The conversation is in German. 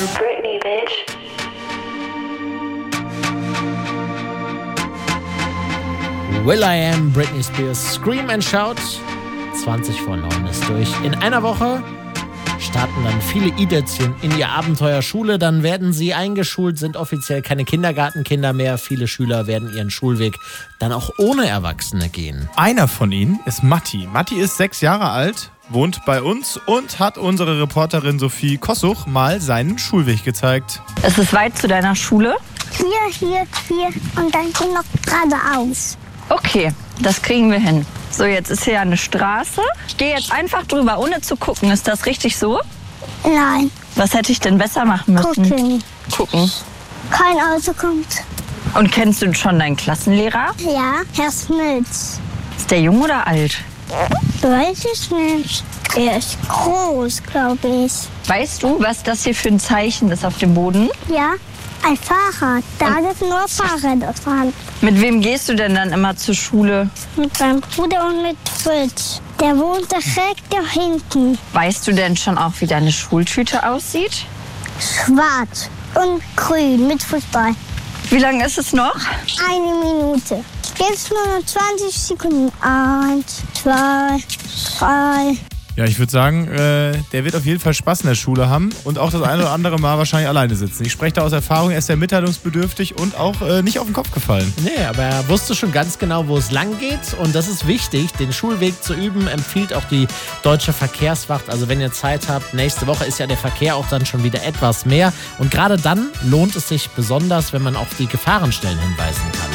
Britney, bitch. will.i.am, Britney Spears, Scream and Shout. 20 vor 9 ist durch. In einer Woche starten dann viele Idätzchen in ihr Abenteuer Schule. Dann werden sie eingeschult, sind offiziell keine Kindergartenkinder mehr. Viele Schüler werden ihren Schulweg dann auch ohne Erwachsene gehen. Einer von ihnen ist Matti. Matti ist 6 Jahre alt, wohnt bei uns und hat unsere Reporterin Sophie Kossuch mal seinen Schulweg gezeigt. Es ist weit zu deiner Schule? Hier und dann kommt noch geradeaus. Okay, das kriegen wir hin. So, jetzt ist hier eine Straße. Ich gehe jetzt einfach drüber, ohne zu gucken. Ist das richtig so? Nein, Was hätte ich denn besser machen müssen? Gucken. kein Auto kommt. Und kennst du schon deinen Klassenlehrer? Ja, Herr Smits. Ist der jung oder alt? Weiß ich nicht. Er ist groß, glaube ich. Weißt du, was das hier für ein Zeichen ist auf dem Boden? Ja, ein Fahrrad. Da sind nur Fahrräder fahren. Mit wem gehst du denn dann immer zur Schule? Mit meinem Bruder und mit Fritz. Der wohnt direkt da hinten. Weißt du denn schon auch, wie deine Schultüte aussieht? Schwarz und grün mit Fußball. Wie lange ist es noch? 1 Minute. Jetzt nur noch 20 Sekunden. 1, 2, 3. Ja, ich würde sagen, der wird auf jeden Fall Spaß in der Schule haben und auch das eine oder andere Mal wahrscheinlich alleine sitzen. Ich spreche da aus Erfahrung, er ist sehr mitteilungsbedürftig und auch nicht auf den Kopf gefallen. Nee, aber er wusste schon ganz genau, wo es lang geht. Und das ist wichtig, den Schulweg zu üben, empfiehlt auch die Deutsche Verkehrswacht. Also wenn ihr Zeit habt, nächste Woche ist ja der Verkehr auch dann schon wieder etwas mehr. Und gerade dann lohnt es sich besonders, wenn man auf die Gefahrenstellen hinweisen kann.